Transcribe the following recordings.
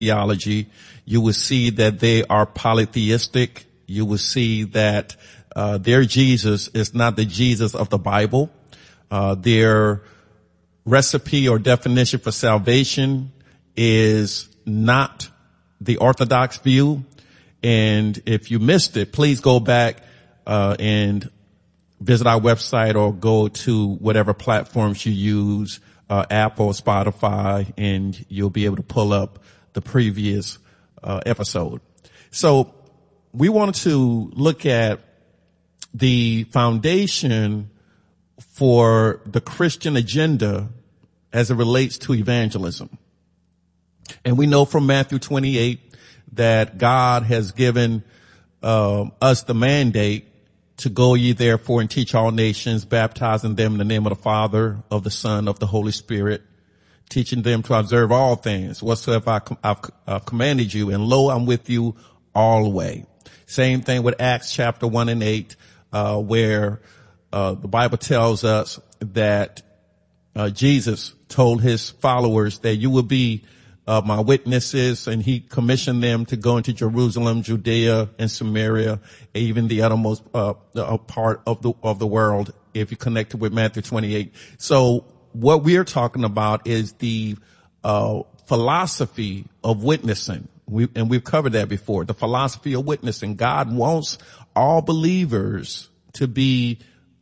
theology, you will see that they are polytheistic. You will see that their Jesus is not the Jesus of the Bible. Their recipe or definition for salvation is not the Orthodox view. And if you missed it, please go back and visit our website or go to whatever platforms you use, Apple, Spotify, and you'll be able to pull up the previous episode. So we wanted to look at the foundation for the Christian agenda as it relates to evangelism. And we know from Matthew 28 that God has given us the mandate to go ye therefore and teach all nations, baptizing them in the name of the Father, of the Son, of the Holy Spirit, teaching them to observe all things whatsoever I've commanded you. And lo, I'm with you always. Same thing with Acts chapter 1 and 8, where the Bible tells us that Jesus told his followers that you will be my witnesses, and he commissioned them to go into Jerusalem, Judea, and Samaria, even the uttermost part of the world, if you connect it with Matthew 28. So what we're talking about is the philosophy of witnessing. We've covered that before. The philosophy of witnessing. God wants all believers to be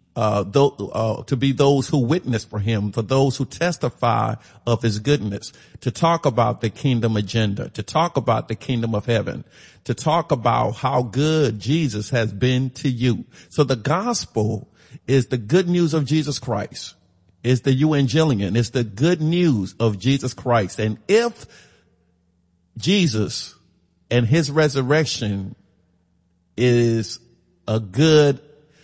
those who witness for him, for those who testify of his goodness, to talk about the kingdom agenda, to talk about the kingdom of heaven, to talk about how good Jesus has been to you. So the gospel is the good news of Jesus Christ. It's the evangelion. It's the good news of Jesus Christ. And if Jesus and his resurrection is a good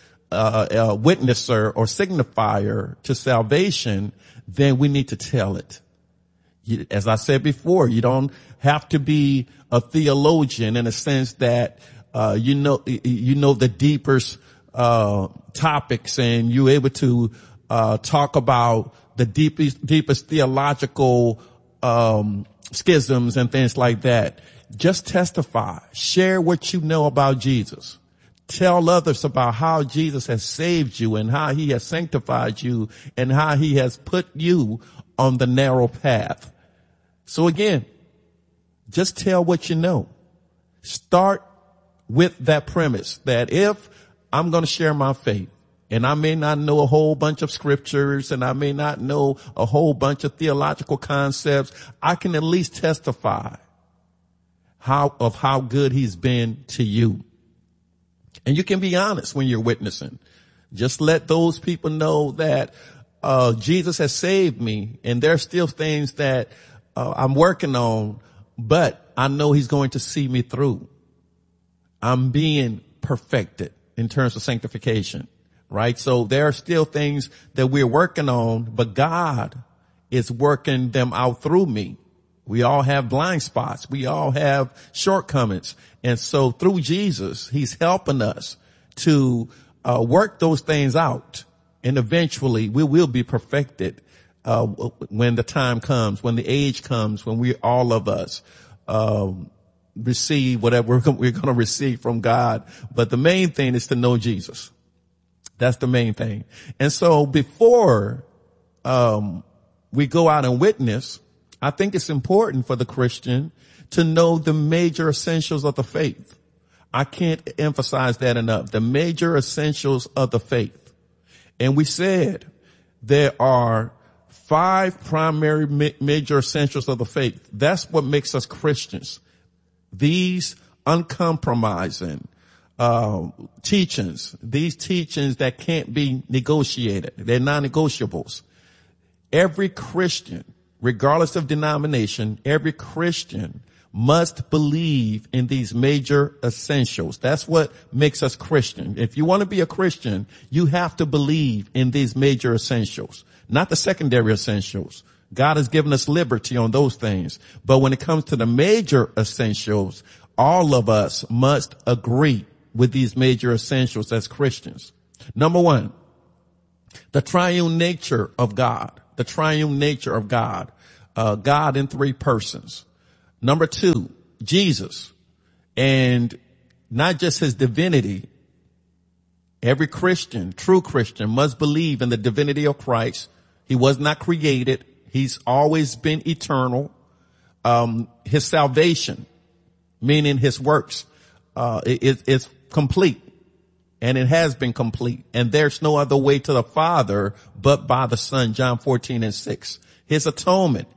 witnesser or signifier to salvation, then we need to tell it. As I said before, you don't have to be a theologian in a sense that you know the deepest topics, and you're able to talk about the deepest theological schisms and things like that. Just testify. Share what you know about Jesus. Tell others about how Jesus has saved you and how he has sanctified you and how he has put you on the narrow path. So again, just tell what you know. Start with that premise that if I'm going to share my faith, and I may not know a whole bunch of scriptures, and I may not know a whole bunch of theological concepts, I can at least testify of how good he's been to you. And you can be honest when you're witnessing. Just let those people know that Jesus has saved me, and there's still things that I'm working on, but I know he's going to see me through. I'm being perfected in terms of sanctification, right? So there are still things that we're working on, but God is working them out through me. We all have blind spots. We all have shortcomings. And so through Jesus, he's helping us to work those things out. And eventually we will be perfected when the time comes, when the age comes, when all of us receive whatever we're going to receive from God. But the main thing is to know Jesus. That's the main thing. And so before we go out and witness, I think it's important for the Christian to know the major essentials of the faith. I can't emphasize that enough. The major essentials of the faith. And we said there are 5 primary major essentials of the faith. That's what makes us Christians. These uncompromising teachings, these teachings that can't be negotiated. They're non-negotiables. Every Christian, regardless of denomination, every Christian must believe in these major essentials. That's what makes us Christian. If you want to be a Christian, you have to believe in these major essentials, not the secondary essentials. God has given us liberty on those things. But when it comes to the major essentials, all of us must agree with these major essentials as Christians. Number 1, the triune nature of God. The triune nature of God. God in 3 persons. Number two, Jesus, and not just his divinity. Every Christian, true Christian, must believe in the divinity of Christ. He was not created. He's always been eternal. His salvation, meaning his works, is complete. And it has been complete. And there's no other way to the Father but by the Son, John 14:6. His atonement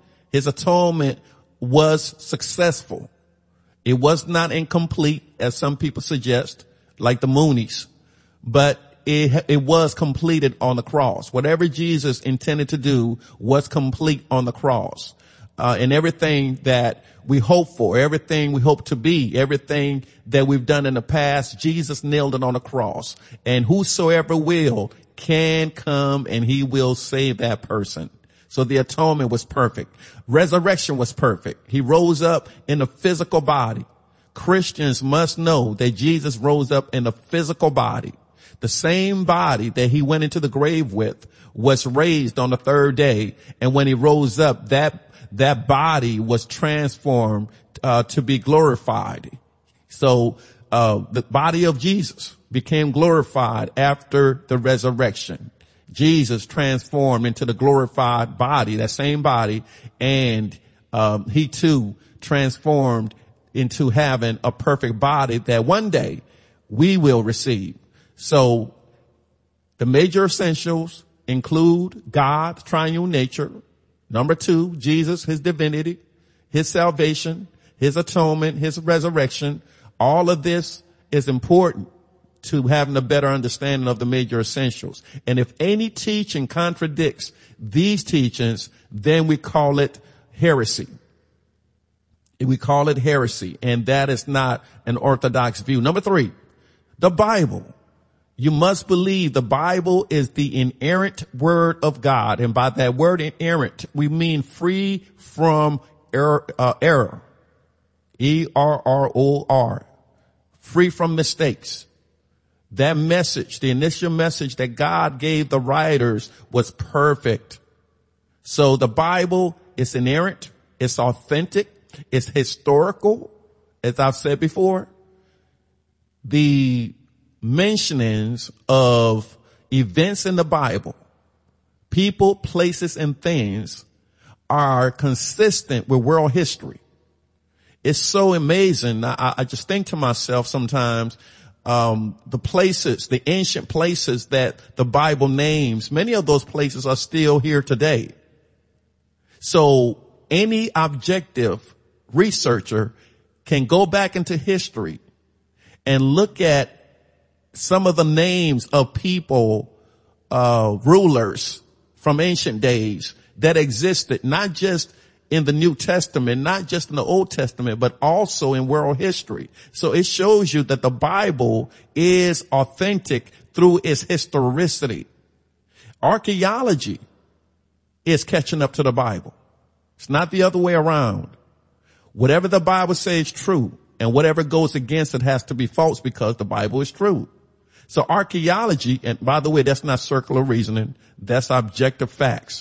was successful. It was not incomplete, as some people suggest, like the Moonies, but it was completed on the cross. Whatever Jesus intended to do was complete on the cross. And everything that we hope for, everything we hope to be, everything that we've done in the past, Jesus nailed it on the cross. And whosoever will can come and he will save that person. So the atonement was perfect. Resurrection was perfect. He rose up in a physical body. Christians must know that Jesus rose up in a physical body. The same body that he went into the grave with was raised on the third day. And when he rose up, that body was transformed to be glorified. So the body of Jesus became glorified after the resurrection. Jesus transformed into the glorified body, that same body, and he too transformed into having a perfect body that one day we will receive. So the major essentials include God's triune nature. Number two, Jesus, his divinity, his salvation, his atonement, his resurrection. All of this is important to having a better understanding of the major essentials. And if any teaching contradicts these teachings, then we call it heresy. We call it heresy, and that is not an orthodox view. Number three, the Bible. You must believe the Bible is the inerrant word of God. And by that word inerrant, we mean free from error. E-R-R-O-R. Free from mistakes. That message, the initial message that God gave the writers, was perfect. So the Bible is inerrant. It's authentic. It's historical. As I've said before, the mentionings of events in the Bible, people, places, and things are consistent with world history. It's so amazing. I just think to myself sometimes, the places, the ancient places that the Bible names, many of those places are still here today. So any objective researcher can go back into history and look at some of the names of people, rulers from ancient days that existed, not just in the New Testament, not just in the Old Testament, but also in world history. So it shows you that the Bible is authentic through its historicity. Archaeology is catching up to the Bible. It's not the other way around. Whatever the Bible says is true, and whatever goes against it has to be false because the Bible is true. So archaeology, and by the way, that's not circular reasoning, that's objective facts.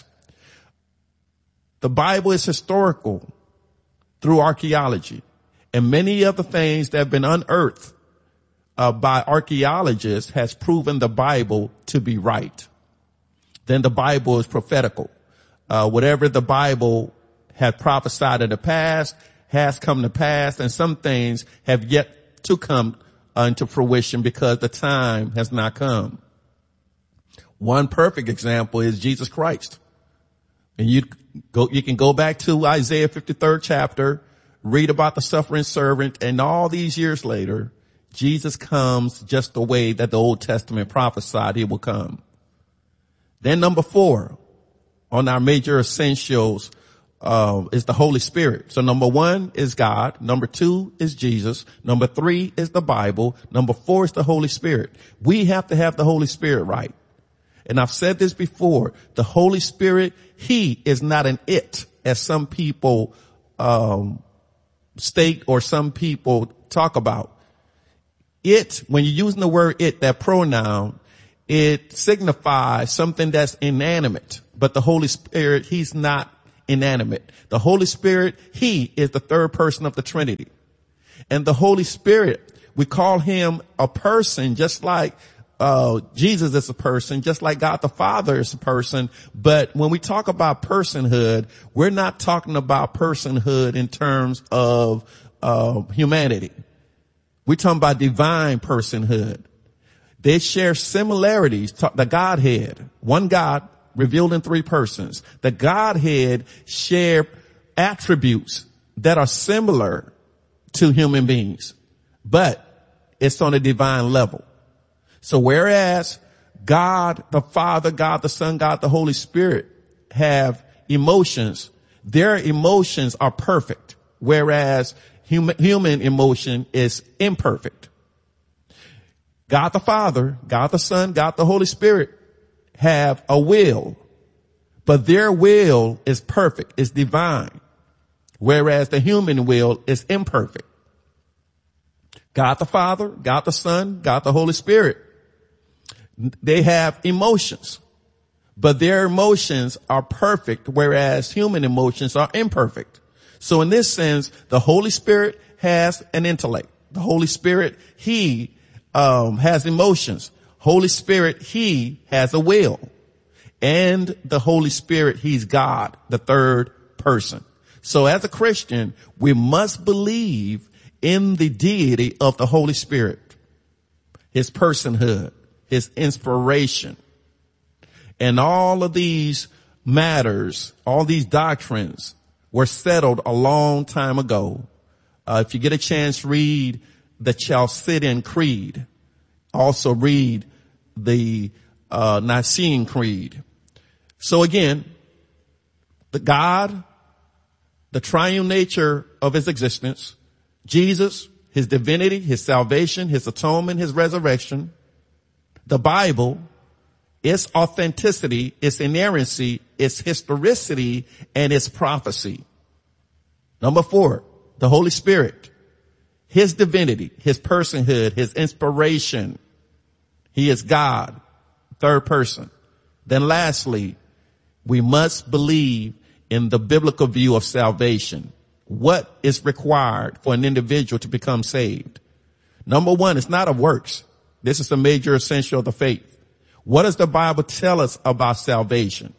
The Bible is historical through archaeology, and many of the things that have been unearthed by archaeologists has proven the Bible to be right. Then the Bible is prophetical. Whatever the Bible had prophesied in the past has come to pass, and some things have yet to come into fruition because the time has not come. One perfect example is Jesus Christ. And you can go back to Isaiah 53rd chapter, read about the suffering servant, and all these years later, Jesus comes just the way that the Old Testament prophesied he will come. Then number 4 on our major essentials is the Holy Spirit. So number 1 is God. Number 2 is Jesus. Number 3 is the Bible. Number 4 is the Holy Spirit. We have to have the Holy Spirit right. And I've said this before, the Holy Spirit, he is not an it, as some people state or some people talk about. It, when you're using the word it, that pronoun, it signifies something that's inanimate. But the Holy Spirit, he's not inanimate. The Holy Spirit, he is the third person of the Trinity. And the Holy Spirit, we call him a person, just like Jesus is a person, just like God the Father is a person. But when we talk about personhood, we're not talking about personhood in terms of humanity. We're talking about divine personhood. They share similarities to the Godhead. One God revealed in three persons. The Godhead share attributes that are similar to human beings, but it's on a divine level. So whereas God the Father, God the Son, God the Holy Spirit have emotions, their emotions are perfect, whereas human emotion is imperfect. God the Father, God the Son, God the Holy Spirit have a will, but their will is perfect, is divine, whereas the human will is imperfect. God the Father, God the Son, God the Holy Spirit, they have emotions, but their emotions are perfect, whereas human emotions are imperfect. So in this sense, the Holy Spirit has an intellect. The Holy Spirit, he has emotions. Holy Spirit, he has a will. And the Holy Spirit, he's God, the third person. So as a Christian, we must believe in the deity of the Holy Spirit, his personhood, his inspiration. And all of these matters, all these doctrines were settled a long time ago. If you get a chance, read the Chalcedonian Creed. Also read the Nicene Creed. So again, the God, the triune nature of his existence, Jesus, his divinity, his salvation, his atonement, his resurrection, the Bible, its authenticity, its inerrancy, its historicity, and its prophecy. Number 4, the Holy Spirit, his divinity, his personhood, his inspiration. He is God, third person. Then lastly, we must believe in the biblical view of salvation. What is required for an individual to become saved? Number 1, it's not of works. This is a major essential of the faith. What does the Bible tell us about salvation?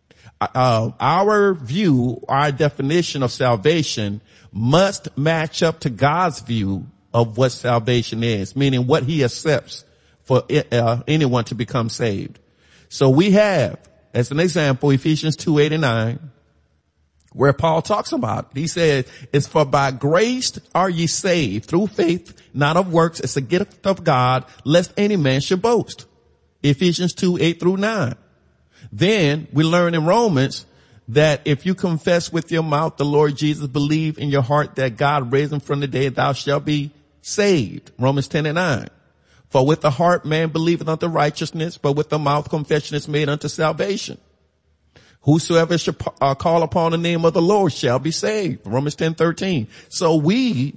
Our view, our definition of salvation must match up to God's view of what salvation is, meaning what he accepts for anyone to become saved. So we have, as an example, Ephesians 2:8-9, where Paul talks about it. He says, it's for by grace are ye saved through faith, not of works. It's a gift of God, lest any man should boast. Ephesians 2:8-9. Then we learn in Romans that if you confess with your mouth the Lord Jesus, believe in your heart that God raised him from the dead, thou shalt be saved. Romans 10:9. For with the heart man believeth unto righteousness, but with the mouth confession is made unto salvation. Whosoever shall call upon the name of the Lord shall be saved. Romans 10:13. So we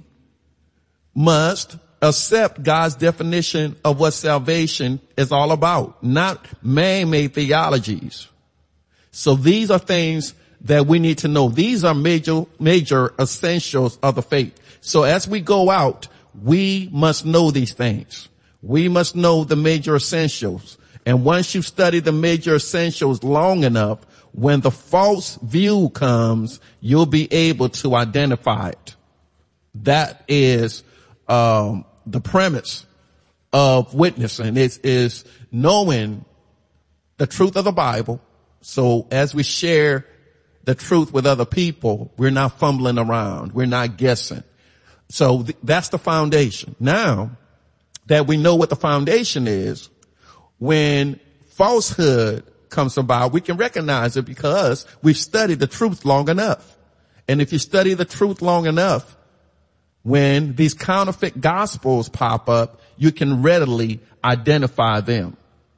must accept God's definition of what salvation is all about, not man-made theologies. So these are things that we need to know. These are major essentials of the faith. So as we go out, we must know these things. We must know the major essentials. And once you study the major essentials long enough, when the false view comes, you'll be able to identify it. That is the premise of witnessing. It is knowing the truth of the Bible. So as we share the truth with other people, we're not fumbling around. We're not guessing. So that's the foundation. Now that we know what the foundation is, when falsehood comes about, we can recognize it because we've studied the truth long enough. And if you study the truth long enough, when these counterfeit gospels pop up, you can readily identify them.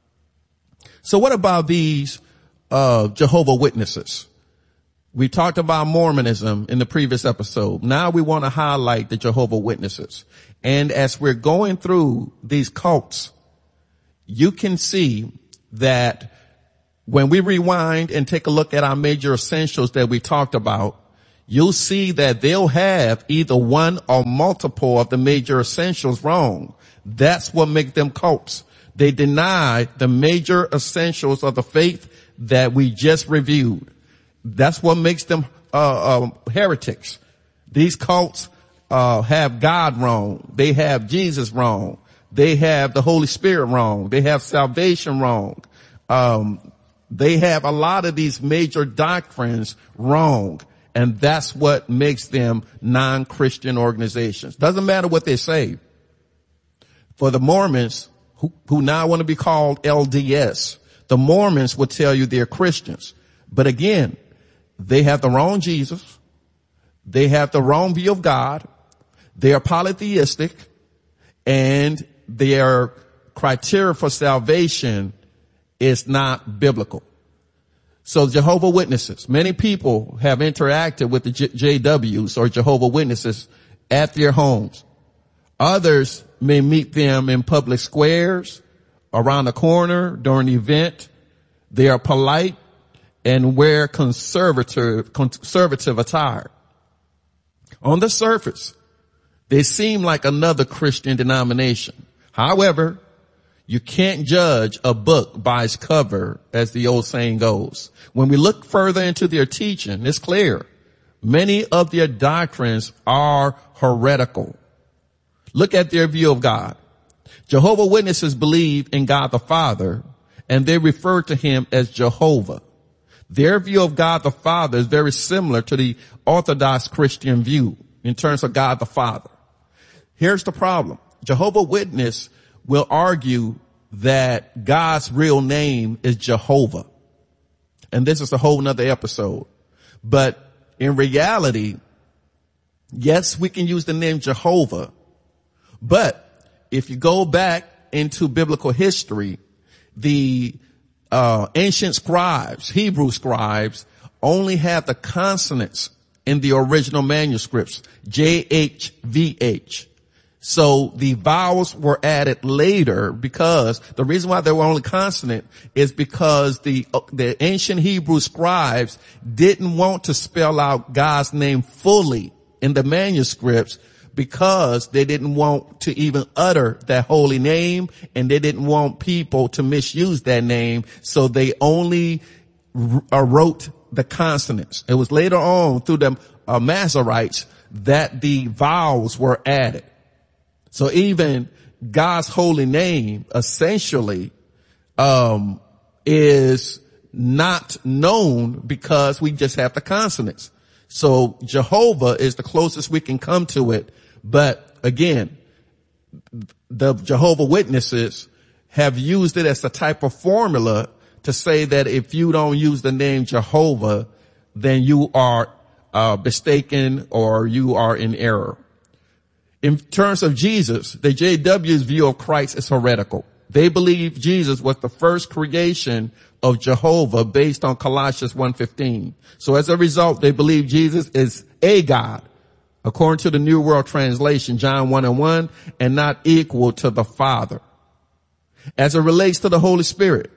So what about these Jehovah's Witnesses? We talked about Mormonism in the previous episode. Now we want to highlight the Jehovah's Witnesses. And as we're going through these cults, you can see that When we rewind and take a look at our major essentials that we talked about, you'll see that they'll have either one or multiple of the major essentials wrong. That's what makes them cults. They deny the major essentials of the faith that we just reviewed. That's what makes them heretics. These cults have God wrong. They have Jesus wrong. They have the Holy Spirit wrong. They have salvation wrong. They have a lot of these major doctrines wrong. And that's what makes them non-Christian organizations. Doesn't matter what they say. For the Mormons, who now want to be called LDS, the Mormons will tell you they're Christians. But again, they have the wrong Jesus. They have the wrong view of God. They are polytheistic, and their criteria for salvation is not biblical. So Jehovah's Witnesses, many people have interacted with the JWs or Jehovah's Witnesses at their homes. Others may meet them in public squares, around the corner, during the event. They are polite and wear conservative attire. On the surface, they seem like another Christian denomination. However, you can't judge a book by its cover, as the old saying goes. When we look further into their teaching, it's clear. Many of their doctrines are heretical. Look at their view of God. Jehovah's Witnesses believe in God the Father, and they refer to him as Jehovah. Their view of God the Father is very similar to the Orthodox Christian view in terms of God the Father. Here's the problem. Jehovah's Witness will argue that God's real name is Jehovah. And this is a whole nother episode. But in reality, yes, we can use the name Jehovah. But if you go back into biblical history, the ancient scribes, Hebrew scribes, only had the consonants in the original manuscripts, JHVH. So the vowels were added later because the reason why they were only consonant is because the ancient Hebrew scribes didn't want to spell out God's name fully in the manuscripts because they didn't want to even utter that holy name, and they didn't want people to misuse that name. So they only wrote the consonants. It was later on through the Masoretes that the vowels were added. So even God's holy name essentially is not known because we just have the consonants. So Jehovah is the closest we can come to it. But again, the Jehovah's Witnesses have used it as a type of formula to say that if you don't use the name Jehovah, then you are mistaken or you are in error. In terms of Jesus, the JW's view of Christ is heretical. They believe Jesus was the first creation of Jehovah based on Colossians 1:15. So as a result, they believe Jesus is a God, according to the New World Translation, John 1:1, and not equal to the Father. As it relates to the Holy Spirit,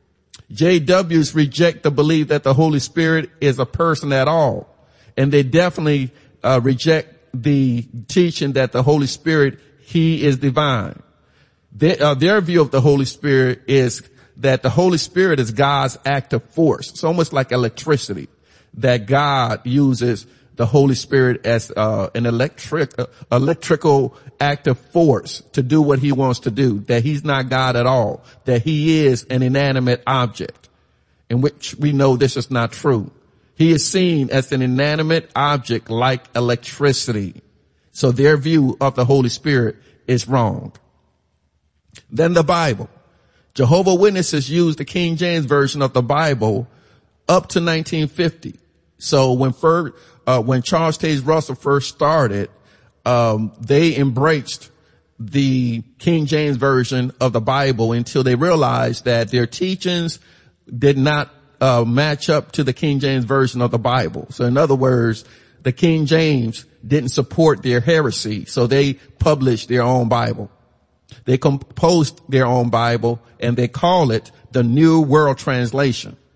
JWs reject the belief that the Holy Spirit is a person at all. And they definitely reject the teaching that the Holy Spirit, he is divine. Their view of the Holy Spirit is that the Holy Spirit is God's active force. It's almost like electricity, that God uses the Holy Spirit as an electrical active force to do what he wants to do, that he's not God at all, that he is an inanimate object, in which we know this is not true. He is seen as an inanimate object like electricity. So their view of the Holy Spirit is wrong. Then the Bible. Jehovah's Witnesses used the King James Version of the Bible up to 1950. So when Charles Taze Russell first started, they embraced the King James Version of the Bible until they realized that their teachings did not match up to the King James Version of the Bible. So in other words, the King James didn't support their heresy, so they published their own Bible. They composed their own Bible, and they call it the New World Translation.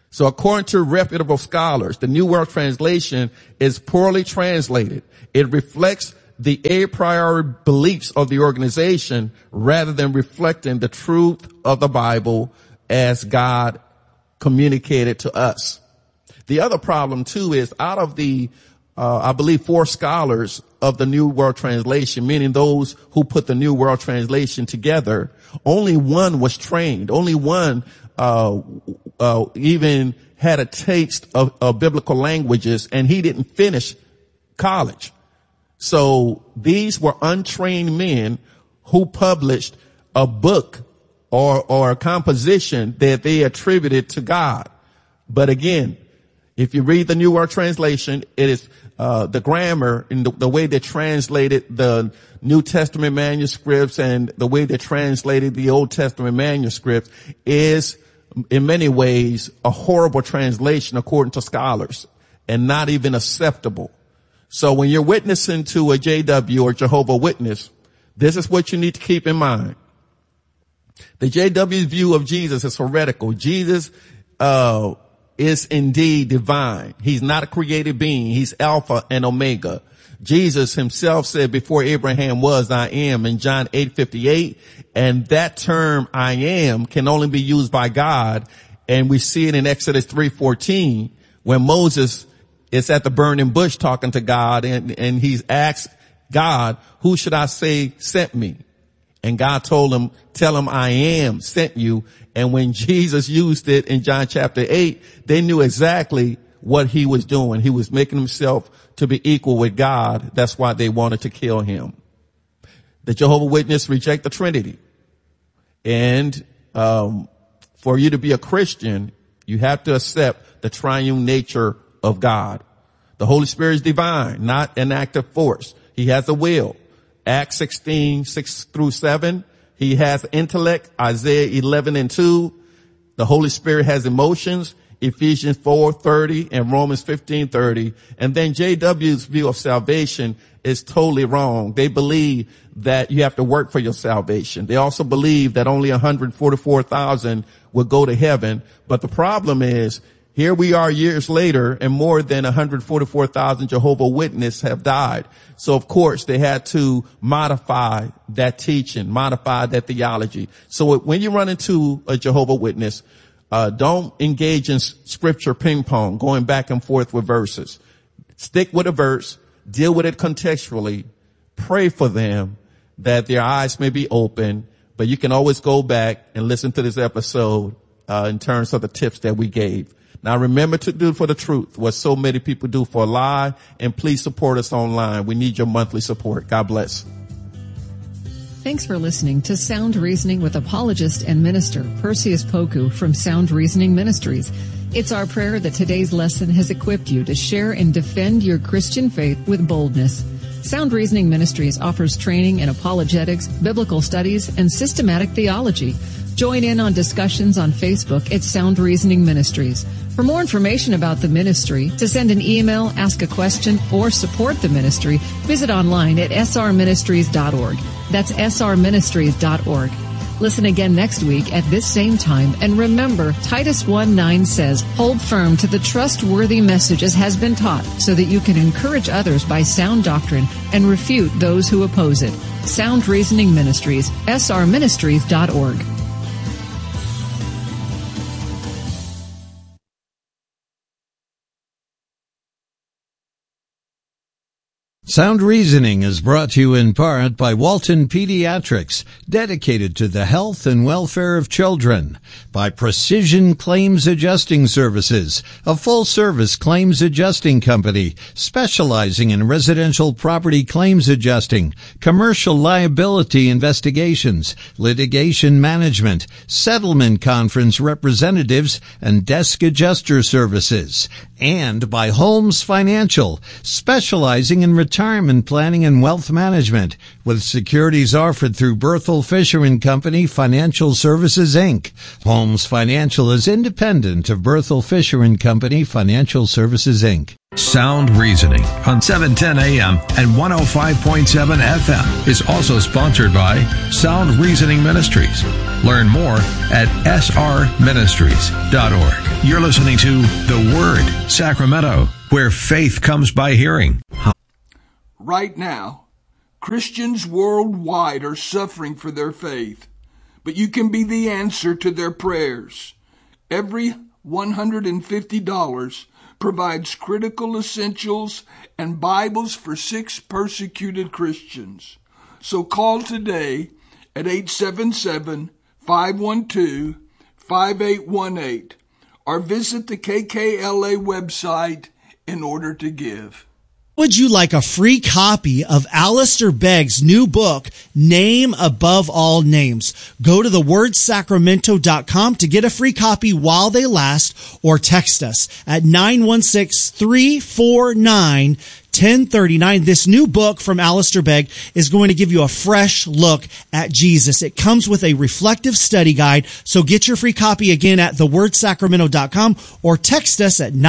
So according to reputable scholars, the New World Translation is poorly translated. It reflects the a priori beliefs of the organization rather than reflecting the truth of the Bible as God communicated to us. The other problem too is out of the, I believe 4 scholars of the New World Translation, meaning those who put the New World Translation together, only one was trained. Only one even had a taste of biblical languages, and he didn't finish college. So these were untrained men who published a book or a composition that they attributed to God. But again, if you read the New World Translation, it is the grammar and the way they translated the New Testament manuscripts and the way they translated the Old Testament manuscripts is in many ways a horrible translation according to scholars and not even acceptable. So when you're witnessing to a JW or Jehovah's Witness, this is what you need to keep in mind. The JW's view of Jesus is heretical. Jesus is indeed divine. He's not a created being. He's Alpha and Omega. Jesus himself said, before Abraham was, I am, in John 8:58. And that term, I am, can only be used by God. And we see it in Exodus 3:14, when Moses is at the burning bush talking to God, and he's asked God, who should I say sent me? And God told him, tell him I am sent you. And when Jesus used it in John chapter 8, they knew exactly what he was doing. He was making himself to be equal with God. That's why they wanted to kill him. The Jehovah's Witnesses reject the Trinity. And for you to be a Christian, you have to accept the triune nature of God. The Holy Spirit is divine, not an active force. He has a will. Acts 16:6-7. He has intellect. Isaiah 11:2. The Holy Spirit has emotions. Ephesians 4:30 and Romans 15:30. And then JW's view of salvation is totally wrong. They believe that you have to work for your salvation. They also believe that only 144,000 will go to heaven. But the problem is, here we are years later, and more than 144,000 Jehovah's Witnesses have died. So of course they had to modify that teaching, modify that theology. So when you run into a Jehovah's Witness, don't engage in scripture ping pong, going back and forth with verses. Stick with a verse, deal with it contextually, pray for them that their eyes may be open, but you can always go back and listen to this episode in terms of the tips that we gave. Now remember to do for the truth what so many people do for a lie, and please support us online. We need your monthly support. God bless. Thanks for listening to Sound Reasoning with apologist and minister Perseus Poku from Sound Reasoning Ministries. It's our prayer that today's lesson has equipped you to share and defend your Christian faith with boldness. Sound Reasoning Ministries offers training in apologetics, biblical studies, and systematic theology. Join in on discussions on Facebook at Sound Reasoning Ministries. For more information about the ministry, to send an email, ask a question, or support the ministry, visit online at srministries.org. That's srministries.org. Listen again next week at this same time, and remember, Titus 1:9 says, hold firm to the trustworthy message as has been taught, so that you can encourage others by sound doctrine and refute those who oppose it. Sound Reasoning Ministries, srministries.org. Sound Reasoning is brought to you in part by Walton Pediatrics, dedicated to the health and welfare of children. By Precision Claims Adjusting Services, a full-service claims adjusting company specializing in residential property claims adjusting, commercial liability investigations, litigation management, settlement conference representatives, and desk adjuster services. And by Holmes Financial, specializing in retirement planning and wealth management, with securities offered through Berthel Fisher & Company Financial Services, Inc. Holmes Financial is independent of Berthel Fisher & Company Financial Services, Inc. Sound Reasoning on 710 AM and 105.7 FM is also sponsored by Sound Reasoning Ministries. Learn more at srministries.org. You're listening to The Word, Sacramento, where faith comes by hearing. Right now, Christians worldwide are suffering for their faith, but you can be the answer to their prayers. Every $150 provides critical essentials and Bibles for 6 persecuted Christians. So call today at 877-512-5818 or visit the KKLA website in order to give. Would you like a free copy of Alistair Begg's new book, Name Above All Names? Go to thewordsacramento.com to get a free copy while they last, or text us at 916-349-1039. This new book from Alistair Begg is going to give you a fresh look at Jesus. It comes with a reflective study guide, so get your free copy again at thewordsacramento.com or text us at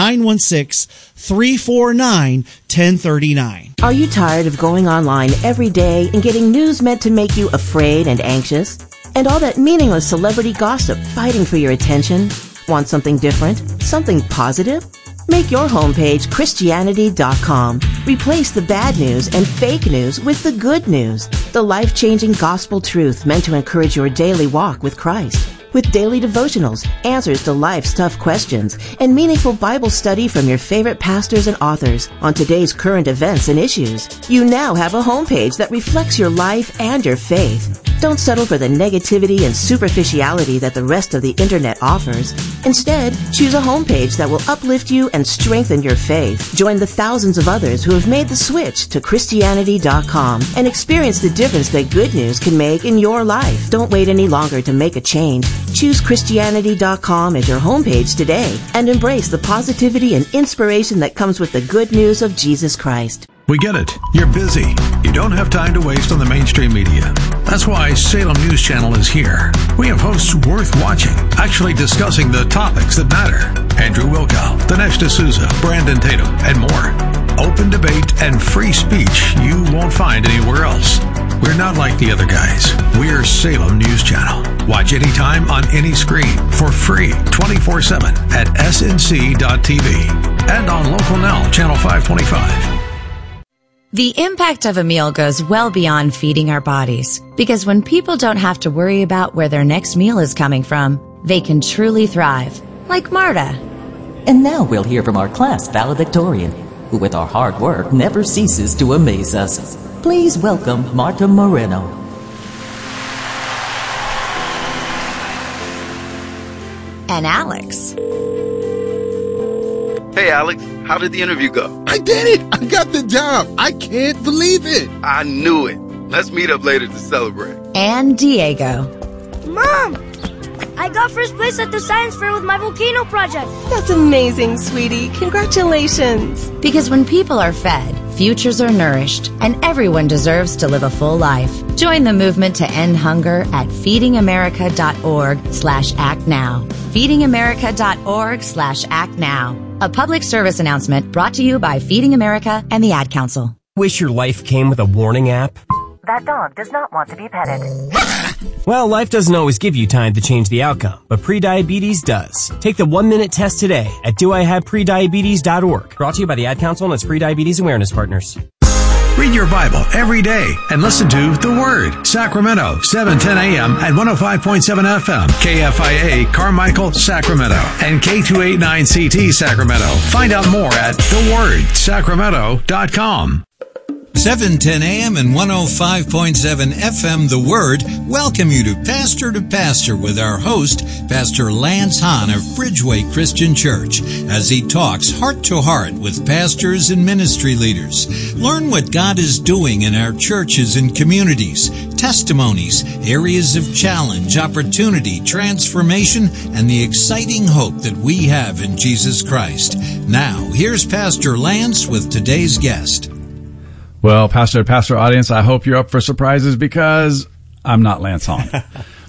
916-349-1039. Are you tired of going online every day and getting news meant to make you afraid and anxious? And all that meaningless celebrity gossip fighting for your attention? Want something different? Something positive? Make your homepage Christianity.com. Replace the bad news and fake news with the good news. The life-changing gospel truth meant to encourage your daily walk with Christ. With daily devotionals, answers to life's tough questions, and meaningful Bible study from your favorite pastors and authors on today's current events and issues. You now have a homepage that reflects your life and your faith. Don't settle for the negativity and superficiality that the rest of the internet offers. Instead, choose a homepage that will uplift you and strengthen your faith. Join the thousands of others who have made the switch to Christianity.com and experience the difference that good news can make in your life. Don't wait any longer to make a change. Choose Christianity.com as your homepage today and embrace the positivity and inspiration that comes with the good news of Jesus Christ. We get it. You're busy. You don't have time to waste on the mainstream media. That's why Salem News Channel is here. We have hosts worth watching, actually discussing the topics that matter. Andrew Wilkow, Dinesh D'Souza, Brandon Tatum, and more. Open debate and free speech you won't find anywhere else. We're not like the other guys. We're Salem News Channel. Watch anytime on any screen for free 24/7 at snc.tv and on Local Now, Channel 525. The impact of a meal goes well beyond feeding our bodies, because when people don't have to worry about where their next meal is coming from, they can truly thrive, like Marta. And now we'll hear from our class valedictorian, who with our hard work never ceases to amaze us. Please welcome Marta Moreno. And Alex. Hey, Alex, how did the interview go? I did it! I got the job! I can't believe it! I knew it. Let's meet up later to celebrate. And Diego. Mom! I got first place at the science fair with my volcano project. That's amazing, sweetie. Congratulations. Because when people are fed, futures are nourished, and everyone deserves to live a full life. Join the movement to end hunger at feedingamerica.org/actnow. feedingamerica.org/actnow. A public service announcement brought to you by Feeding America and the Ad Council. Wish your life came with a warning app? That dog does not want to be petted. Well, life doesn't always give you time to change the outcome, but prediabetes does. Take the 1-minute test today at doihaveprediabetes.org. Brought to you by the Ad Council and its Prediabetes Awareness Partners. Read your Bible every day and listen to The Word, Sacramento, 7:10 a.m. at 105.7 FM, KFIA, Carmichael, Sacramento, and K289CT, Sacramento. Find out more at thewordsacramento.com. 710 AM and 105.7 FM, The Word, welcome you to Pastor with our host, Pastor Lance Hahn of Bridgeway Christian Church, as he talks heart to heart with pastors and ministry leaders. Learn what God is doing in our churches and communities, testimonies, areas of challenge, opportunity, transformation, and the exciting hope that we have in Jesus Christ. Now, here's Pastor Lance with today's guest. Well, Pastor audience, I hope you're up for surprises because I'm not Lance Hahn.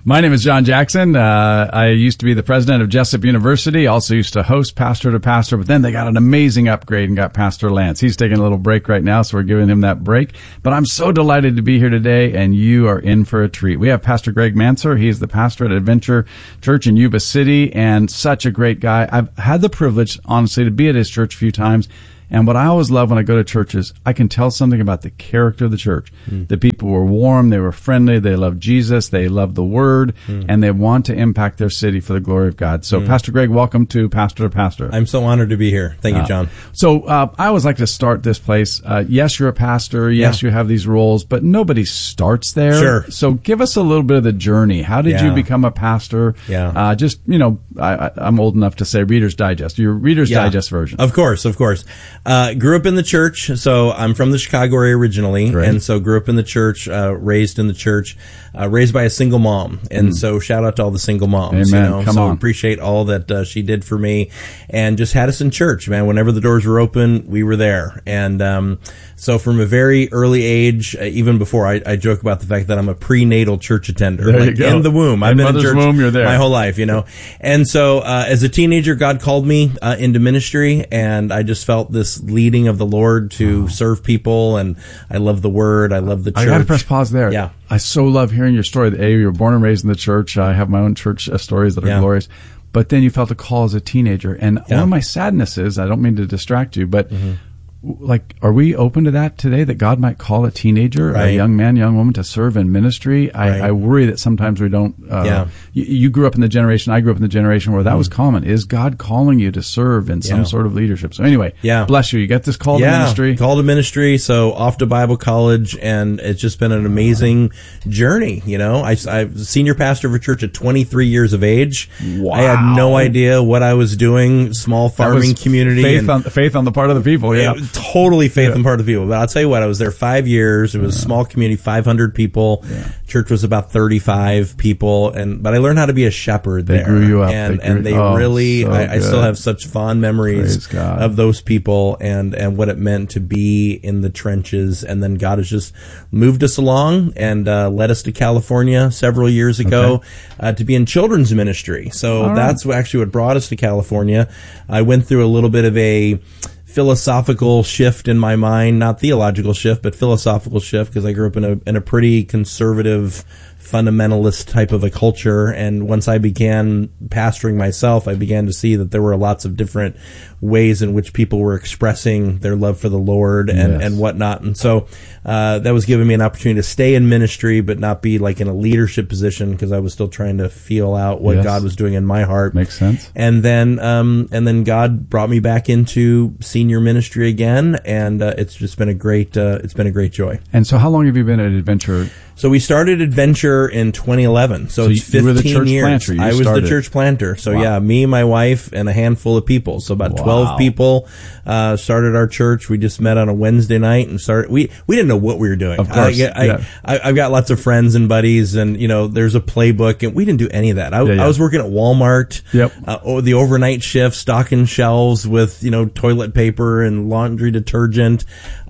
My name is John Jackson. I used to be the president of Jessup University, also used to host Pastor to Pastor, but then they got an amazing upgrade and got Pastor Lance. He's taking a little break right now, so we're giving him that break. But I'm so delighted to be here today, and you are in for a treat. We have Pastor Greg Manser. He is the pastor at Adventure Church in Yuba City, and such a great guy. I've had the privilege, honestly, to be at his church a few times. And what I always love when I go to churches, I can tell something about the character of the church. The people were warm, they were friendly, they loved Jesus, they loved the Word, and they want to impact their city for the glory of God. So, Pastor Greg, welcome to Pastor to Pastor. I'm so honored to be here. Thank you, John. So, I always like to start this place. Yes, you're a pastor. Yes, you have these roles, but nobody starts there. Sure. So, give us a little bit of the journey. How did you become a pastor? Just, I'm old enough to say Reader's Digest. Your Reader's Digest version. Of course. Grew up in the church, so I'm from the Chicago area originally, and so grew up in the church, raised in the church, raised by a single mom, and so shout out to all the single moms. Amen. Come on. Appreciate all that she did for me, and just had us in church, man. Whenever the doors were open, we were there, and so from a very early age, even before I joke about the fact that I'm a prenatal church attender, there you go. In the womb. I've been in church womb, you're there. My whole life, and so as a teenager, God called me into ministry, and I just felt this leading of the Lord to serve people, and I love the Word. I love the church. I got to press pause there. Yeah. I so love hearing your story. You were born and raised in the church. I have my own church stories that are glorious. But then you felt a call as a teenager. And one of my sadnesses, I don't mean to distract you, but are we open to that today, that God might call a teenager, a young man, young woman to serve in ministry? I worry that sometimes we don't. You grew up in the generation, I grew up in the generation where that was common. Is God calling you to serve in some sort of leadership? So anyway, bless you. You got this call to ministry. Call to ministry. So off to Bible college, and it's just been an amazing journey. I'm senior pastor of a church at 23 years of age. Wow. I had no idea what I was doing. Small farming community. Faith on the part of the people. Yeah. Totally faith and part of the people. But I'll tell you what, I was there 5 years. It was a small community, 500 people. Church was about 35 people. But I learned how to be a shepherd there. They grew you up. And they really, I still have such fond memories of those people and what it meant to be in the trenches. And then God has just moved us along and led us to California several years ago to be in children's ministry. So that's actually what brought us to California. I went through a little bit of a philosophical shift in my mind, not theological shift, but philosophical shift, because I grew up in a pretty conservative, fundamentalist type of a culture. And once I began pastoring myself, I began to see that there were lots of different ways in which people were expressing their love for the Lord and whatnot. And so that was giving me an opportunity to stay in ministry, but not be like in a leadership position, because I was still trying to feel out what God was doing in my heart. Makes sense. And then God brought me back into senior ministry again, and it's just been a great joy. And so how long have you been at Adventure? So we started Adventure in 2011. So it's 15 you were the church years. Planter. I was the church planter. So me, my wife, and a handful of people. So about 12 people started our church. We just met on a Wednesday night and started. We didn't know what we were doing. Of course. I've got lots of friends and buddies, and there's a playbook, and we didn't do any of that. I was working at Walmart. The overnight shift, stocking shelves with toilet paper and laundry detergent,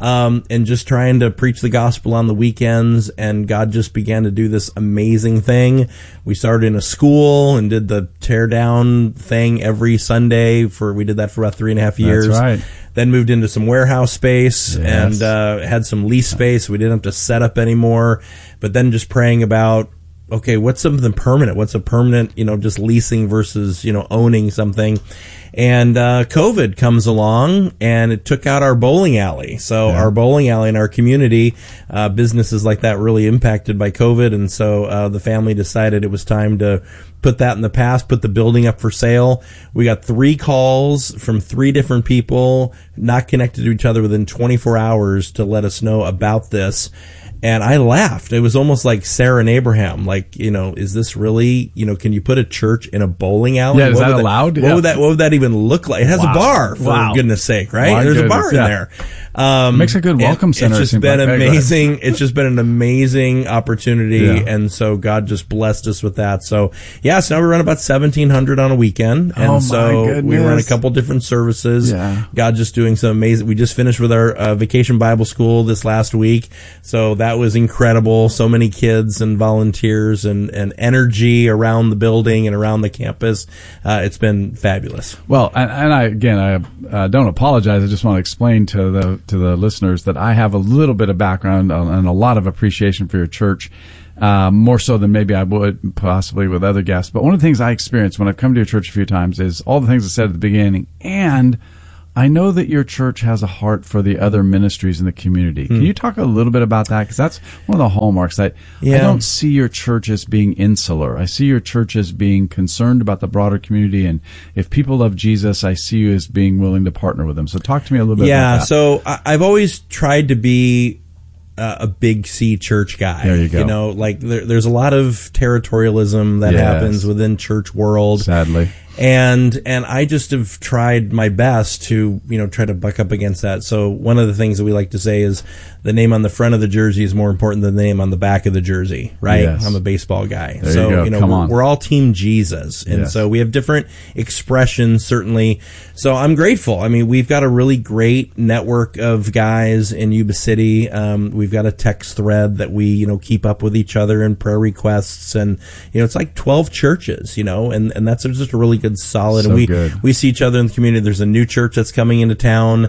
and just trying to preach the gospel on the weekends. And God just began to do this amazing thing. We started in a school and did the tear down thing every Sunday. We did that for about 3.5 years. That's right. Then moved into some warehouse space and had some lease space. We didn't have to set up anymore. But then just praying about, okay, what's something permanent? What's a permanent, just leasing versus, owning something? And COVID comes along, and it took out our bowling alley. So our bowling alley in our community, businesses like that really impacted by COVID. And so the family decided it was time to put that in the past, put the building up for sale. We got 3 calls from 3 different people, not connected to each other, within 24 hours to let us know about this. And I laughed. It was almost like Sarah and Abraham. Like, is this really, can you put a church in a bowling alley? Yeah, is that allowed? What would that even look like? It has a bar, for goodness sake, right? There's a bar in there. Makes a good welcome center. It's just been amazing. It's just been an amazing opportunity, and so God just blessed us with that. So so now we run about 1,700 on a weekend, and so we run a couple different services. Yeah. God just doing some amazing. We just finished with our Vacation Bible School this last week, so that was incredible. So many kids and volunteers and energy around the building and around the campus. It's been fabulous. Well, and I don't apologize. I just want to explain to the listeners that I have a little bit of background and a lot of appreciation for your church, more so than maybe I would possibly with other guests. But one of the things I experienced when I've come to your church a few times is all the things I said at the beginning, and I know that your church has a heart for the other ministries in the community. Can you talk a little bit about that? Because that's one of the hallmarks. I don't see your church as being insular. I see your church as being concerned about the broader community. And if people love Jesus, I see you as being willing to partner with them. So talk to me a little bit about that. Yeah, so I've always tried to be a big C church guy. There you go. You know, like there's a lot of territorialism that happens within church world. Sadly. And I just have tried my best to, try to buck up against that. So one of the things that we like to say is the name on the front of the jersey is more important than the name on the back of the jersey, right? Yes. I'm a baseball guy. There you go. We're all Team Jesus. And so we have different expressions, certainly. So I'm grateful. I mean, we've got a really great network of guys in Yuba City. We've got a text thread that we, keep up with each other and prayer requests. And, it's like 12 churches, and that's just a really good solid. So and we see each other in the community. There's a new church that's coming into town,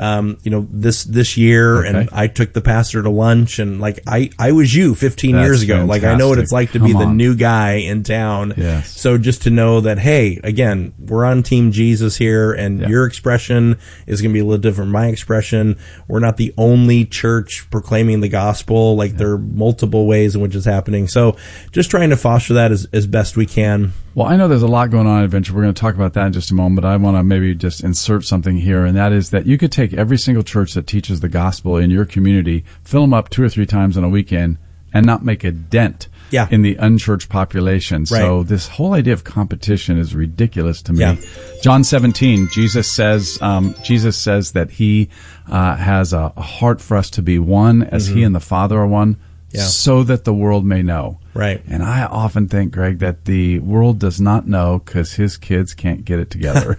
this year, and I took the pastor to lunch, and I was you 15 years ago. Fantastic. Like I know what it's like to be the new guy in town. Yes. So just to know that, hey, again, we're on Team Jesus here, and your expression is going to be a little different from my expression. We're not the only church proclaiming the gospel. Like there are multiple ways in which it's happening. So just trying to foster that as best we can. Well, I know there's a lot going on at Adventure. We're going to talk about that in just a moment, but I want to maybe just insert something here, and that is that you could take every single church that teaches the gospel in your community, fill them up 2 or 3 times on a weekend, and not make a dent in the unchurched population. Right. So this whole idea of competition is ridiculous to me. Yeah. John 17, Jesus says that he has a heart for us to be one as he and the Father are one, so that the world may know. Right. And I often think, Greg, that the world does not know because his kids can't get it together.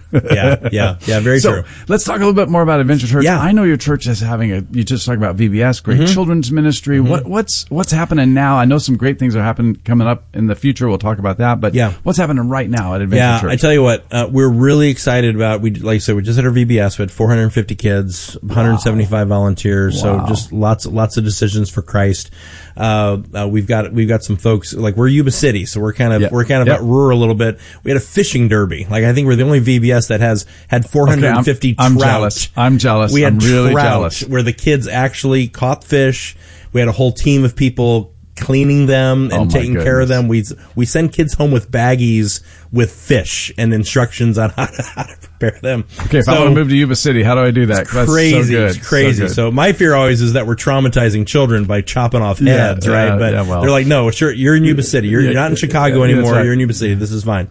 Very true. Let's talk a little bit more about Adventure Church. Yeah. I know your church is having you just talked about VBS, great children's ministry. What's happening now? I know some great things are coming up in the future. We'll talk about that. But what's happening right now at Adventure Church? I tell you what, we're really excited about, like I said, we just had our VBS. We had 450 kids, 175 volunteers. Wow. So just lots of decisions for Christ. We've got some folks, like we're Yuba City, so we're kind of out rural a little bit. We had a fishing derby. Like I think we're the only VBS that had 450 trout. I'm jealous. We had I'm really trout jealous. Where the kids actually caught fish. We had a whole team of people cleaning them and taking care of them. We send kids home with baggies with fish and instructions on how to prepare them. Okay, if I want to move to Yuba City, how do I do that? It's crazy. That's so good. It's crazy. So my fear always is that we're traumatizing children by chopping off heads, right? But they're like, no, sure, you're in Yuba City. You're not in Chicago anymore. Right. You're in Yuba City. This is fine.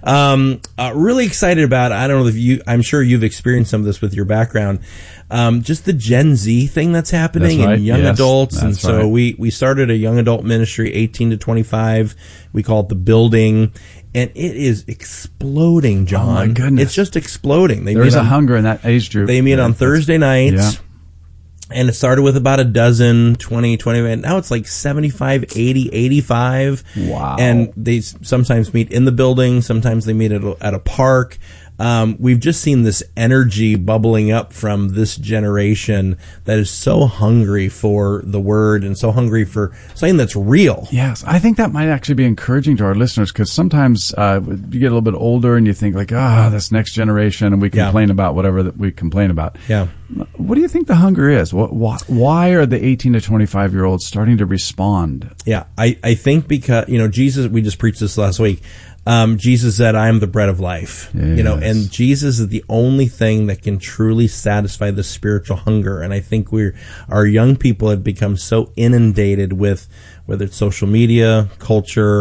Really excited about, I don't know if I'm sure you've experienced some of this with your background. Just the Gen Z thing that's happening in young adults. And so we started a young adult ministry, 18 to 25. We call it The Building. And it is exploding, John. Oh, my goodness. It's just exploding. There's a hunger in that age group. They meet on Thursday nights. And it started with about a dozen, 20, and now it's like 75, 80, 85. Wow. And they sometimes meet in the building. Sometimes they meet at a park. We've just seen this energy bubbling up from this generation that is so hungry for the word and so hungry for something that's real. Yes, I think that might actually be encouraging to our listeners, because sometimes you get a little bit older and you think like, this next generation, and we complain about whatever that we complain about. Yeah. What do you think the hunger is? Why are the 18 to 25-year-olds starting to respond? Yeah, I think because, Jesus, we just preached this last week. Jesus said, I am the bread of life, yes. And Jesus is the only thing that can truly satisfy the spiritual hunger. And I think our young people have become so inundated with, whether it's social media, culture,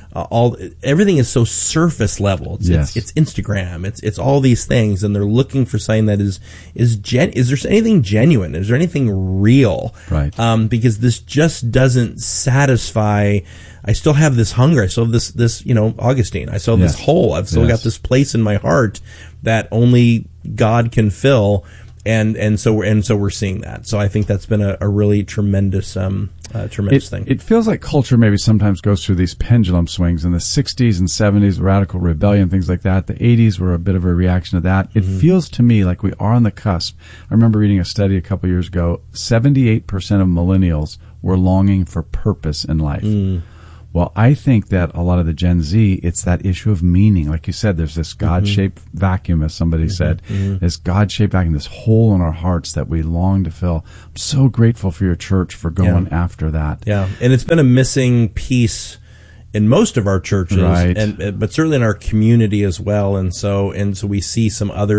everything is so surface level. It's Instagram. It's all these things, and they're looking for something that is there anything genuine? Is there anything real? Right. Because this just doesn't satisfy. I still have this hunger. I still have this, Augustine. I still have this hole. I've still got this place in my heart that only God can fill. And so we're seeing that. So I think that's been a really tremendous thing. It feels like culture maybe sometimes goes through these pendulum swings. In the 60s and 70s, radical rebellion, things like that. The 80s were a bit of a reaction to that. It feels to me like we are on the cusp. I remember reading a study a couple years ago. 78% of millennials were longing for purpose in life. Well, I think that a lot of the Gen Z, it's that issue of meaning. Like you said, there's this God-shaped vacuum, as somebody said, this God-shaped vacuum, this hole in our hearts that we long to fill. I'm so grateful for your church for going after that. Yeah, and it's been a missing piece in most of our churches, but certainly in our community as well. And so we see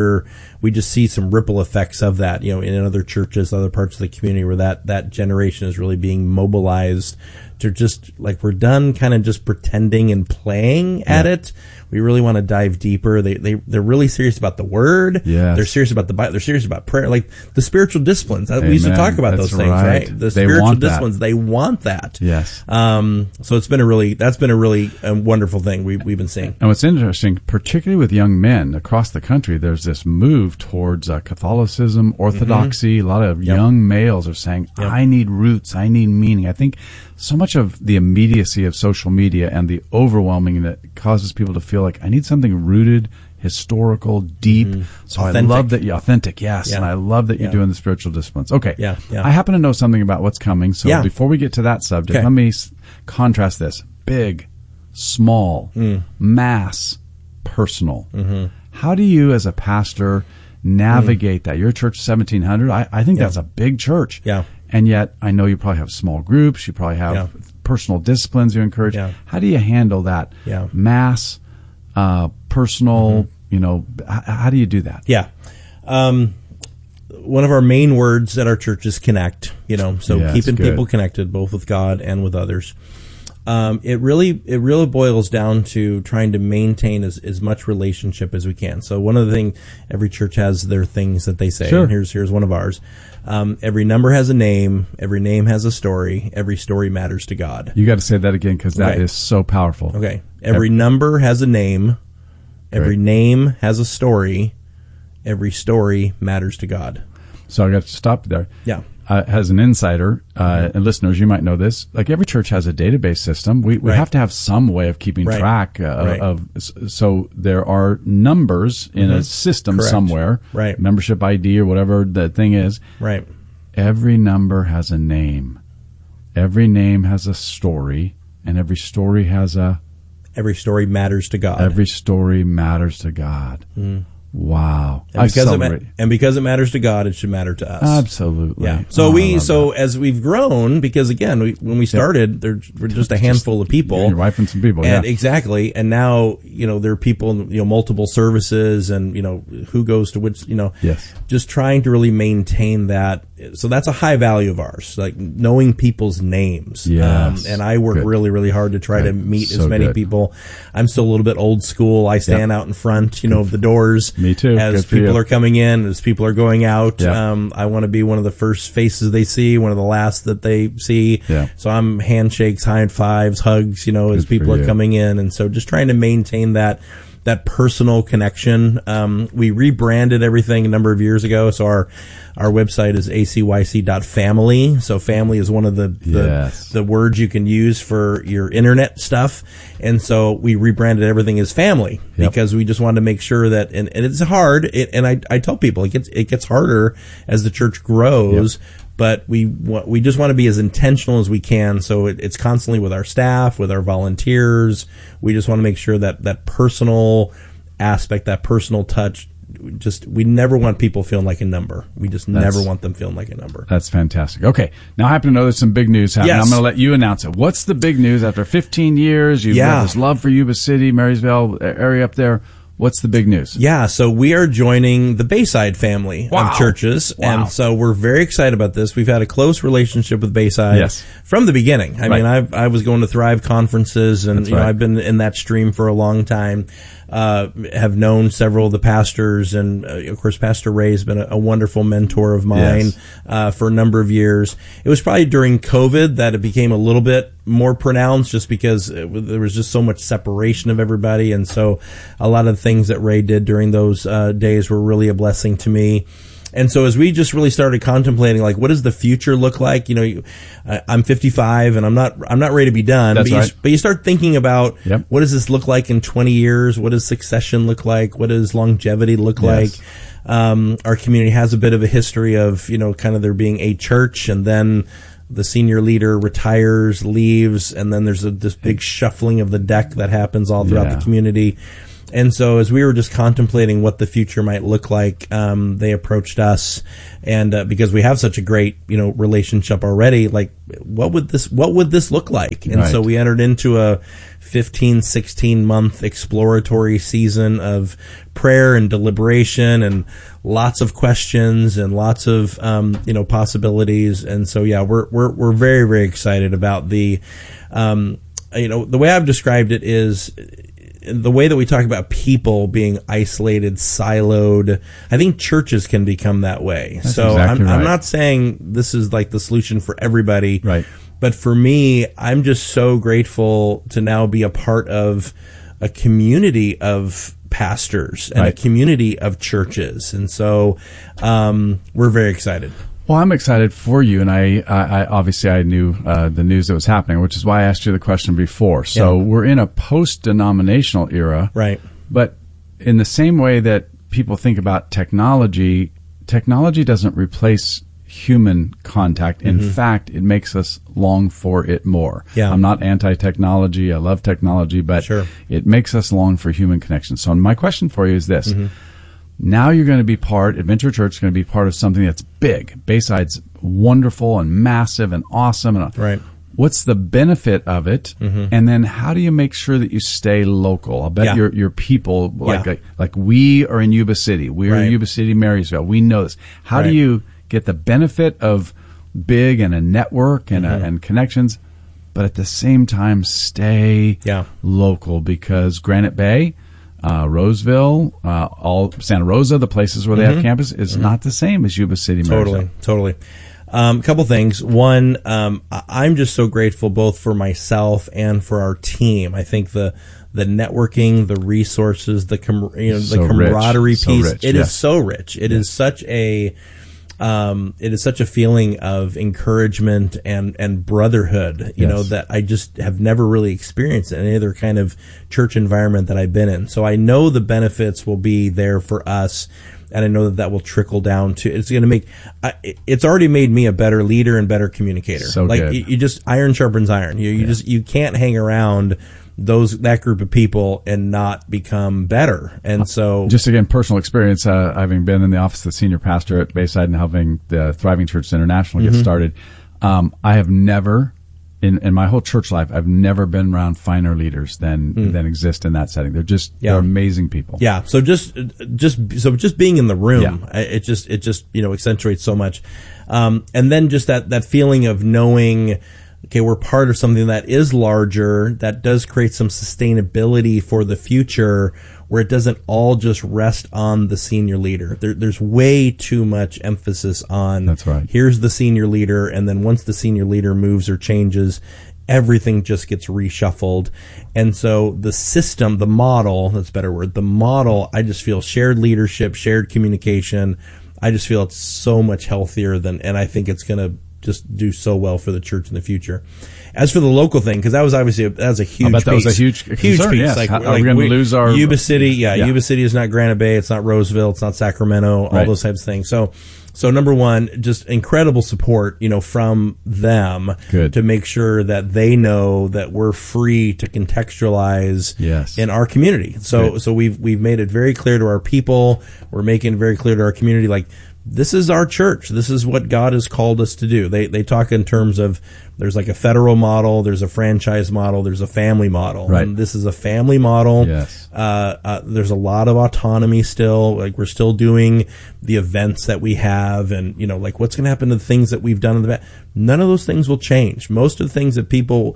we just see some ripple effects of that, in other churches, other parts of the community where that generation is really being mobilized. They're just like, we're done kind of just pretending and playing at it. We really want to dive deeper. They're really serious about the word. Yes. They're serious about the Bible. They're serious about prayer, like the spiritual disciplines. We used to talk about those things, right? The spiritual disciplines. They want that. Yes. So that's been a really wonderful thing we've been seeing. And what's interesting, particularly with young men across the country, there's this move towards Catholicism, orthodoxy. A lot of young males are saying, I need roots. I need meaning. I think so much of the immediacy of social media and the overwhelming that causes people to feel like I need something rooted, historical, deep. So authentic. I love that authentic, yes. And I love that you're doing the spiritual disciplines. Okay. I happen to know something about what's coming. So before we get to that subject, let me contrast this. Big, small, mass, personal. How do you as a pastor navigate that? Your church 1,700. I think that's a big church. Yeah. And yet, I know you probably have small groups. You probably have personal disciplines you encourage. How do you handle that? Mass, personal, how do you do that? Yeah. One of our main words at our church is connect, so keeping people connected, both with God and with others. It really boils down to trying to maintain as much relationship as we can. So one of the things, every church has their things that they say. Sure. And here's one of ours. Every number has a name. Every name has a story. Every story matters to God. You got to say that again, because that is so powerful. Okay. Every number has a name. Every name has a story. Every story matters to God. So I got to stop there. Yeah. As an insider, and listeners, you might know this, like every church has a database system. We have to have some way of keeping track of, so there are numbers in a system somewhere, membership ID or whatever the thing is. Right. Every number has a name. Every name has a story, and every story every story matters to God. Every story matters to God. Wow. And because it matters to God, it should matter to us. Absolutely. Yeah. So as we've grown, because again, when we started, we're just a handful of people. Your wife and some people. And exactly. And now, there are people, multiple services and, who goes to which, just trying to really maintain that. So that's a high value of ours, like knowing people's names. Yes. And I work really, really hard to try to meet as many people. I'm still a little bit old school. I stand out in front, of the doors. Me too. As people are coming in, as people are going out, I want to be one of the first faces they see, one of the last that they see. Yeah. So I'm handshakes, high fives, hugs, as people are coming in. And so just trying to maintain that personal connection. We rebranded everything a number of years ago. So our website is acyc.family. So family is one of the words you can use for your internet stuff. And so we rebranded everything as family because we just wanted to make sure that, and it's hard. And I tell people it gets harder as the church grows. But we just want to be as intentional as we can. So it's constantly with our staff, with our volunteers. We just want to make sure that personal aspect, that personal touch, we never want people feeling like a number. We just never want them feeling like a number. That's fantastic. Okay. Now I happen to know there's some big news happening. Yes. I'm going to let you announce it. What's the big news after 15 years? You've got this love for Yuba City, Marysville area up there. What's the big news? Yeah, so we are joining the Bayside family of churches, and so we're very excited about this. We've had a close relationship with Bayside from the beginning. I mean, I was going to Thrive conferences, and I've been in that stream for a long time. Have known several of the pastors, and of course, Pastor Ray has been a wonderful mentor of mine for a number of years. It was probably during COVID that it became a little bit more pronounced, just because there was just so much separation of everybody, and so a lot of the things that Ray did during those days were really a blessing to me. And so as we just really started contemplating, like, what does the future look like? I'm 55 and I'm not ready to be done. But you start thinking about what does this look like in 20 years? What does succession look like? What does longevity look like? Our community has a bit of a history of, kind of there being a church, and then the senior leader retires, leaves, and then there's this big shuffling of the deck that happens all throughout the community. And so as we were just contemplating what the future might look like, they approached us, and because we have such a great, relationship already, like, what would this look like? And so we entered into a 15, 16 month exploratory season of prayer and deliberation, and lots of questions and lots of, possibilities. And so, we're very, very excited about the way I've described it is, the way that we talk about people being isolated, siloed, I think churches can become that way. That's so exactly I'm not saying this is like the solution for everybody. Right. But for me, I'm just so grateful to now be a part of a community of pastors and a community of churches. And so we're very excited. Well, I'm excited for you, and I obviously I knew the news that was happening, which is why I asked you the question before. So we're in a post-denominational era, right? But in the same way that people think about technology doesn't replace human contact. In fact, it makes us long for it more. Yeah. I'm not anti-technology. I love technology, but it makes us long for human connection. So my question for you is this. Now you're going to be Adventure Church is going to be part of something that's big. Bayside's wonderful and massive and awesome. And what's the benefit of it? And then how do you make sure that you stay local? I'll bet your people, like we are in Yuba City. We're in Yuba City, Marysville. We know this. How do you get the benefit of big and a network and and connections, but at the same time stay local? Because Granite Bay, Roseville, all Santa Rosa, the places where they have campus, is not the same as Yuba City, Marysville. Totally. A couple things. One, I'm just so grateful both for myself and for our team. I think the networking, the resources, the camaraderie piece, it is so rich. It is such a feeling of encouragement and brotherhood, you know, that I just have never really experienced in any other kind of church environment that I've been in. So I know the benefits will be there for us, and I know that will trickle down to, it's already made me a better leader and better communicator. So like good. you just, iron sharpens iron. You can't hang around that group of people and not become better. And so, just again, personal experience, having been in the office of the senior pastor at Bayside and helping the Thriving Church International get started, I have never, in my whole church life, I've never been around finer leaders than exist in that setting. They're amazing people. Yeah. So just being in the room, it just accentuates so much. And then just that feeling of knowing, okay, we're part of something that is larger, that does create some sustainability for the future, where it doesn't all just rest on the senior leader. There's way too much emphasis on, that's right, here's the senior leader, and then once the senior leader moves or changes, everything just gets reshuffled. And so the system, the model, that's a better word, the model, I just feel shared leadership, shared communication, I just feel it's so much healthier and I think it's going to just do so well for the church in the future. As for the local thing, because that was obviously a huge piece. That was a huge piece. Yes. Like, are we going to lose our Yuba City? Yuba City is not Granite Bay. It's not Roseville. It's not Sacramento. All those types of things. So number one, just incredible support, from them to make sure that they know that we're free to contextualize in our community. So we've made it very clear to our people. We're making it very clear to our community, like, this is our church. This is what God has called us to do. They talk in terms of, There's like a federal model, there's a franchise model, there's a family model. Right. And this is a family model. Yes. There's a lot of autonomy still. Like, we're still doing the events that we have, and, you know, like, what's going to happen to the things that we've done in the past? None of those things will change. Most of the things that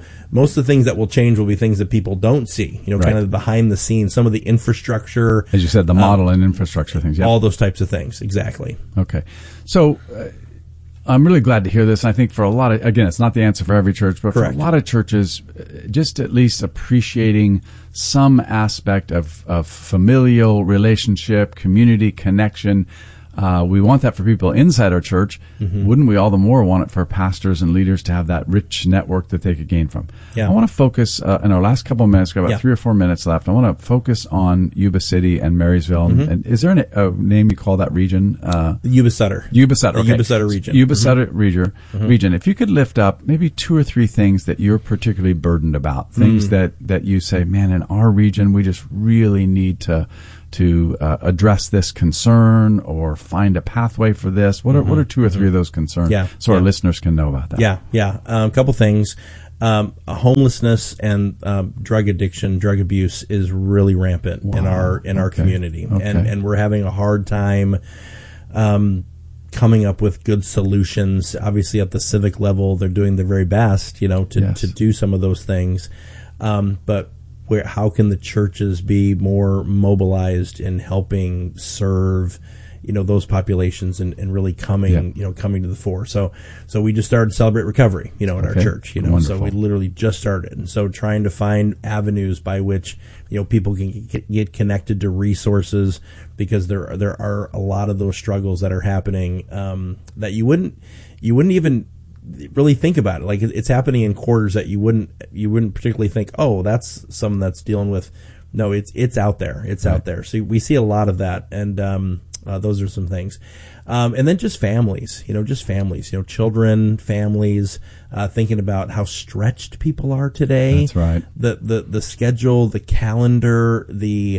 will change will be things that people don't see, you know, Right. kind of behind the scenes, some of the infrastructure. As you said, the model and infrastructure things. Yeah. All those types of things. Exactly. Okay. So, I'm really glad to hear this. And I think for a lot of, again, it's not the answer for every church, but Correct. for a lot of churches, just at least appreciating some aspect of familial relationship, community connection. We want that for people inside our church. Mm-hmm. Wouldn't we all the more want it for pastors and leaders to have that rich network that they could gain from? Yeah. I want to focus, in our last couple of minutes, we've got about Yeah. 3 or 4 minutes left. I want to focus on Yuba City and Marysville. Mm-hmm. And is there a name you call that region? Yuba Sutter. Yuba Sutter. Okay. Yuba Sutter region. Yuba Sutter region. Mm-hmm. If you could lift up maybe 2 or 3 things that you're particularly burdened about, things that you say, man, in our region, we just really need to address this concern or find a pathway for this. What are 2 or 3 of those concerns? Yeah. So our listeners can know about that. Yeah. A couple things. Homelessness and drug addiction, drug abuse is really rampant in our community, Okay. and we're having a hard time coming up with good solutions. Obviously, at the civic level, they're doing their very best, you know, to do some of those things, but how can the churches be more mobilized in helping serve, you know, those populations and really coming to the fore. So we just started Celebrate Recovery, you know, in our church, you know, Wonderful. so we literally just started. And so trying to find avenues by which, you know, people can get connected to resources, because there are a lot of those struggles that are happening, that you wouldn't even really think about it. Like, it's happening in quarters that you wouldn't particularly think, oh, that's someone that's dealing with. No, it's out there. It's out there. So we see a lot of that, and those are some things. And then just families, children, families, thinking about how stretched people are today. That's right. The schedule, the calendar, there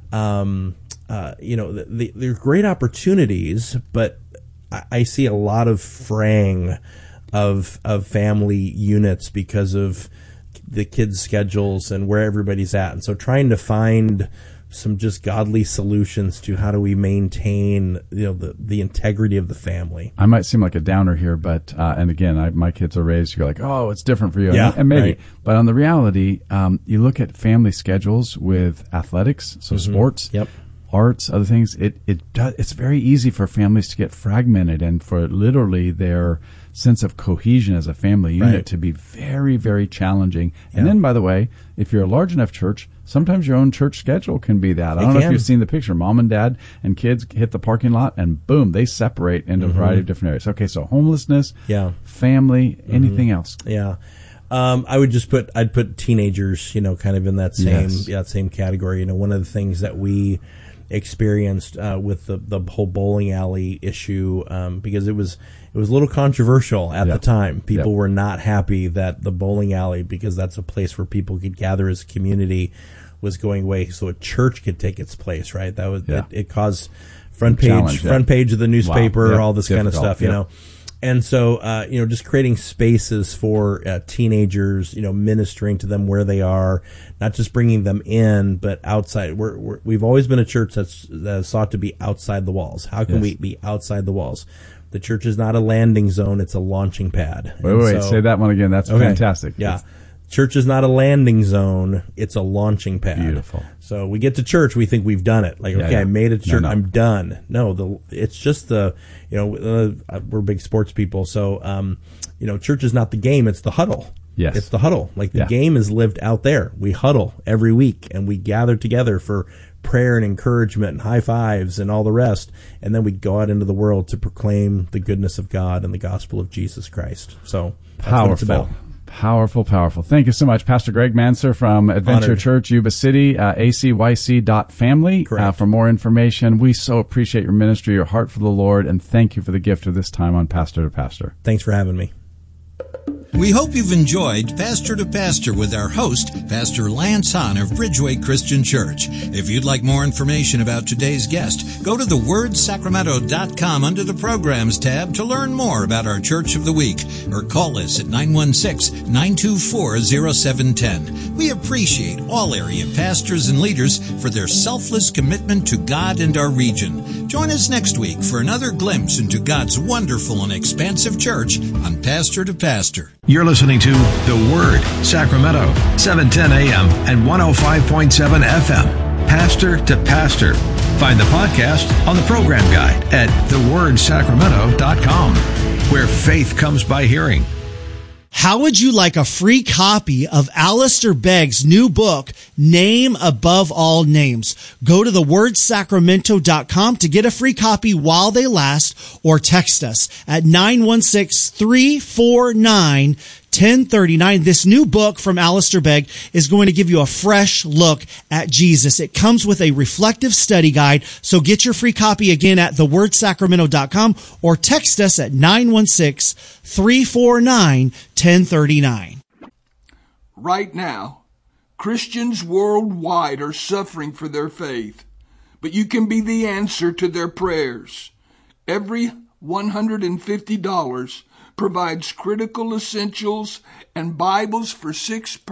are great opportunities, but I see a lot of fraying of family units because of the kids' schedules and where everybody's at. And so trying to find some just godly solutions to how do we maintain, you know, the integrity of the family. I might seem like a downer here, but and again, my kids are raised. You're like, oh, it's different for you, Yeah, and maybe. right. But on the reality, you look at family schedules with athletics, so sports, Yep. arts, other things. It's very easy for families to get fragmented, and for literally their sense of cohesion as a family unit Right. to be very, very challenging. And Yeah. then, by the way, if you're a large enough church, sometimes your own church schedule can be that. I don't know if you've seen the picture. Mom and dad and kids hit the parking lot, and boom, they separate into a variety of different areas. Okay, so homelessness, family, anything else? Yeah. I'd put teenagers, you know, kind of in that same category. You know, one of the things that we experienced with the whole bowling alley issue, because it was a little controversial at the time. People were not happy that the bowling alley, because that's a place where people could gather as a community, was going away, so a church could take its place. Right? That was it caused front page of the newspaper, all this kind of stuff. You know. And so, just creating spaces for teenagers, you know, ministering to them where they are, not just bringing them in, but outside. We've always been a church that's sought to be outside the walls. How can we be outside the walls? The church is not a landing zone; it's a launching pad. Wait, say that one again. That's fantastic. Yeah. Church is not a landing zone; it's a launching pad. Beautiful. So we get to church, we think we've done it. Like, I made it to church, I'm done. No, it's just we're big sports people, so church is not the game; it's the huddle. Yes, it's the huddle. Like, the game is lived out there. We huddle every week, and we gather together for prayer and encouragement and high fives and all the rest, and then we go out into the world to proclaim the goodness of God and the gospel of Jesus Christ. So that's what it's about. Powerful. Thank you so much, Pastor Greg Manser from Adventure Honored. Church, Yuba City, acyc.family. For more information, we so appreciate your ministry, your heart for the Lord, and thank you for the gift of this time on Pastor to Pastor. Thanks for having me. We hope you've enjoyed Pastor to Pastor with our host, Pastor Lance Hahn of Bridgeway Christian Church. If you'd like more information about today's guest, go to thewordsacramento.com under the Programs tab to learn more about our Church of the Week, or call us at 916-924-0710. We appreciate all area pastors and leaders for their selfless commitment to God and our region. Join us next week for another glimpse into God's wonderful and expansive church on Pastor to Pastor. You're listening to The Word, Sacramento, 710 AM and 105.7 FM. Pastor to Pastor. Find the podcast on the program guide at thewordsacramento.com, where faith comes by hearing. How would you like a free copy of Alistair Begg's new book, Name Above All Names? Go to thewordsacramento.com to get a free copy while they last, or text us at 916-349-1039. This new book from Alistair Begg is going to give you a fresh look at Jesus. It comes with a reflective study guide, so get your free copy again at thewordsacramento.com or text us at 916-349-1039. Right now, Christians worldwide are suffering for their faith, but you can be the answer to their prayers. Every $150 provides critical essentials and Bibles for 6